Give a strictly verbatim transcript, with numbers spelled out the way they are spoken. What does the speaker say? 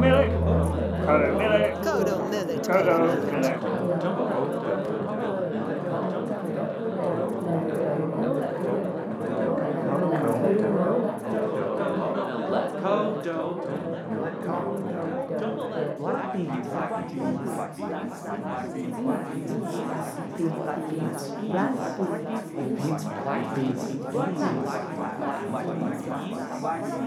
millet. Kodo millet. Kodo millet. Kodo millet. Black beans, black beans, black beans, black beans, black beans, black beans, black beans, black beans, black beans, black beans, black beans, black beans, black beans, black beans,